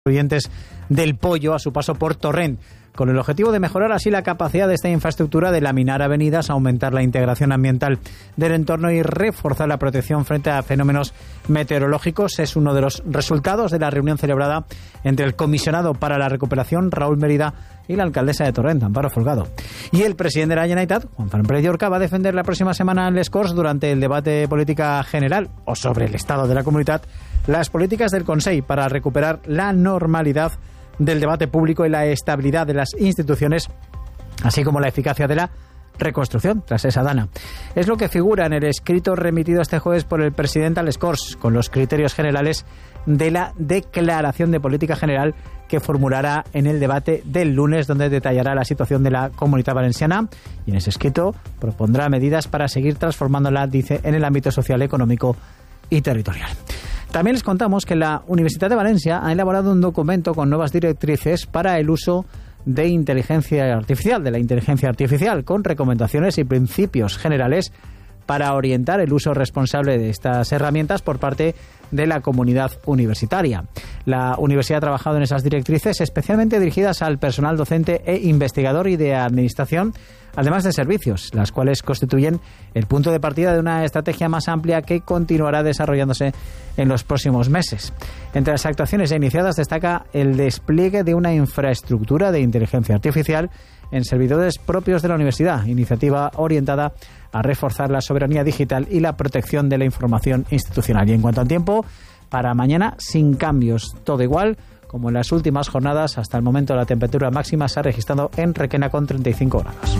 Oyentes del Pollo a su paso por Torrent, con el objetivo de mejorar así la capacidad de esta infraestructura de laminar avenidas, aumentar la integración ambiental del entorno y reforzar la protección frente a fenómenos meteorológicos. Es uno de los resultados de la reunión celebrada entre el comisionado para la recuperación, Raúl Mérida, y la alcaldesa de Torrent, Amparo Folgado. Y el presidente de la Generalitat, Juan Fernández Llorca, va a defender la próxima semana en Les Corts, durante el debate de política general o sobre el estado de la comunitat, las políticas del Consell para recuperar la normalidad del debate público y la estabilidad de las instituciones, así como la eficacia de la reconstrucción tras esa dana. Es lo que figura en el escrito remitido este jueves por el presidente a Les Corts, con los criterios generales de la declaración de política general que formulará en el debate del lunes, donde detallará la situación de la Comunitat Valenciana y en ese escrito propondrá medidas para seguir transformándola, dice, en el ámbito social, económico y territorial. También les contamos que la Universitat de Valencia ha elaborado un documento con nuevas directrices para el uso de la inteligencia artificial, con recomendaciones y principios generales para orientar el uso responsable de estas herramientas por parte de la comunidad universitaria. La universidad ha trabajado en esas directrices especialmente dirigidas al personal docente e investigador y de administración, además de servicios, las cuales constituyen el punto de partida de una estrategia más amplia que continuará desarrollándose en los próximos meses. Entre las actuaciones ya iniciadas destaca el despliegue de una infraestructura de inteligencia artificial en servidores propios de la universidad, iniciativa orientada a reforzar la soberanía digital y la protección de la información institucional. Y en cuanto al tiempo, para mañana sin cambios, todo igual como en las últimas jornadas. Hasta el momento la temperatura máxima se ha registrado en Requena con 35 grados.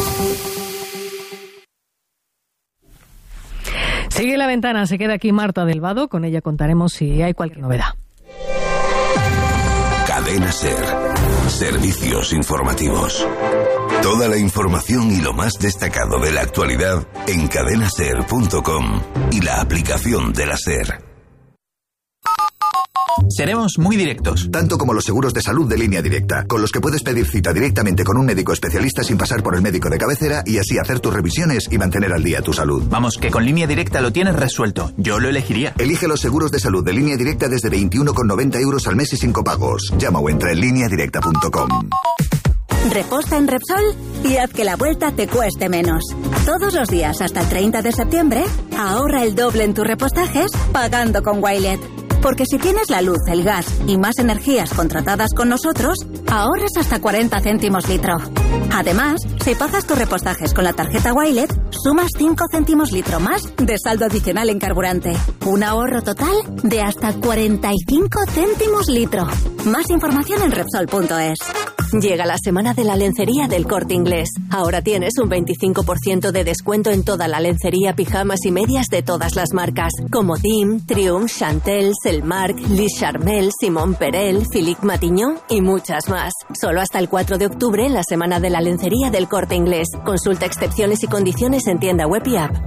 Sigue La Ventana, se queda aquí Marta del Vado, con ella contaremos si hay cualquier novedad. Cadena SER. Servicios informativos. Toda la información y lo más destacado de la actualidad en cadenaser.com y la aplicación de la SER. Seremos muy directos. Tanto como los seguros de salud de Línea Directa, con los que puedes pedir cita directamente con un médico especialista sin pasar por el médico de cabecera y así hacer tus revisiones y mantener al día tu salud. Vamos, que con Línea Directa lo tienes resuelto. Yo lo elegiría. Elige los seguros de salud de Línea Directa desde 21,90 € al mes y sin copagos. Llama o entra en lineadirecta.com. Reposta en Repsol y haz que la vuelta te cueste menos. Todos los días hasta el 30 de septiembre, ahorra el doble en tus repostajes pagando con Wilet. Porque si tienes la luz, el gas y más energías contratadas con nosotros, ahorras hasta 40 céntimos litro. Además, si pagas tus repostajes con la tarjeta Wilet, sumas 5 céntimos litro más de saldo adicional en carburante. Un ahorro total de hasta 45 céntimos litro. Más información en Repsol.es. Llega la semana de la lencería del Corte Inglés. Ahora tienes un 25% de descuento en toda la lencería, pijamas y medias de todas las marcas, como Dim, Triumph, Chantel, Selmark, Lis Charmel, Simon Perel, Philippe Matignon y muchas más. Solo hasta el 4 de octubre en la semana de la lencería del Corte Inglés. Consulta excepciones y condiciones en tienda web y app.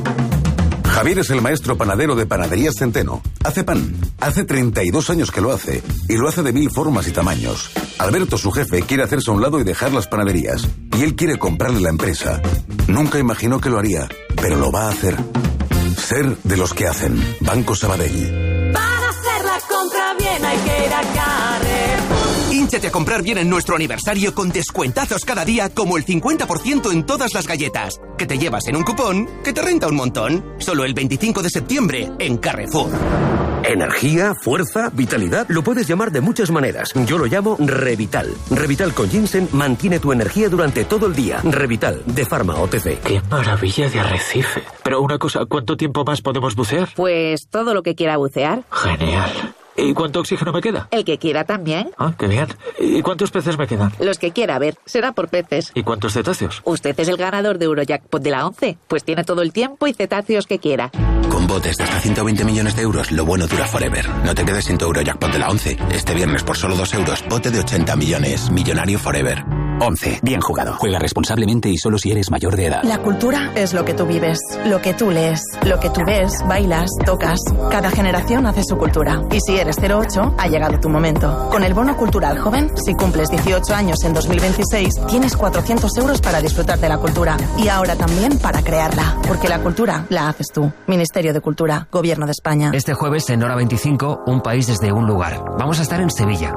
Javier es el maestro panadero de Panaderías Centeno. Hace pan. Hace 32 años que lo hace. Y lo hace de 1000 formas y tamaños. Alberto, su jefe, quiere hacerse a un lado y dejar las panaderías. Y él quiere comprarle la empresa. Nunca imaginó que lo haría, pero lo va a hacer. Ser de los que hacen. Banco Sabadell. Para hacer la compra bien hay que ir a Carrefour. Hínchate a comprar bien en nuestro aniversario con descuentazos cada día, como el 50% en todas las galletas, que te llevas en un cupón que te renta un montón. Solo el 25 de septiembre en Carrefour. Energía, fuerza, vitalidad, lo puedes llamar de muchas maneras. Yo lo llamo Revital. Revital con ginseng mantiene tu energía durante todo el día. Revital, de Pharma OTC. ¡Qué maravilla de arrecife! Pero una cosa, ¿cuánto tiempo más podemos bucear? Pues todo lo que quiera bucear. Genial. ¿Y cuánto oxígeno me queda? El que quiera también. Ah, qué bien. ¿Y cuántos peces me quedan? Los que quiera, a ver, será por peces. ¿Y cuántos cetáceos? Usted es el ganador de Eurojackpot de la 11, pues tiene todo el tiempo y cetáceos que quiera. Con botes de hasta 120 millones de euros, lo bueno dura forever. No te quedes sin tu Eurojackpot de la 11. Este viernes por solo 2 euros, bote de 80 millones. Millonario forever. 11. Bien jugado. Juega responsablemente y solo si eres mayor de edad. La cultura es lo que tú vives, lo que tú lees, lo que tú ves, bailas, tocas. Cada generación hace su cultura. Y si eres 08, ha llegado tu momento. Con el bono cultural joven, si cumples 18 años en 2026, tienes 400 euros para disfrutar de la cultura. Y ahora también para crearla. Porque la cultura la haces tú. Ministerio de Cultura, Gobierno de España. Este jueves en Hora 25, un país desde un lugar. Vamos a estar en Sevilla.